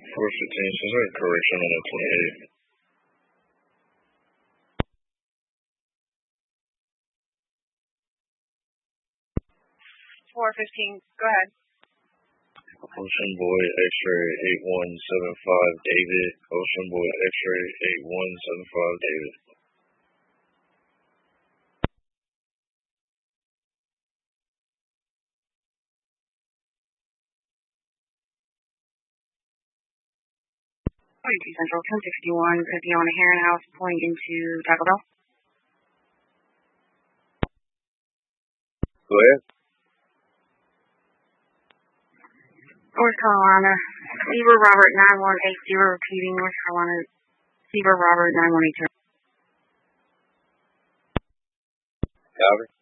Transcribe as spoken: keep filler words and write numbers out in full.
four fifteen, so there's a correction on the twenty-eighth. four fifteen, go ahead. Ocean Boy X-ray eight one seven five David. Ocean Boy X-ray eight one seven five David. forty-two Central, ten sixty-one, fifty on a Heron House, pulling into Taco Bell. Go ahead. North Carolina, Zebra Robert nine one eight zero, repeating North Carolina, Zebra Robert nine one eight zero. Copy.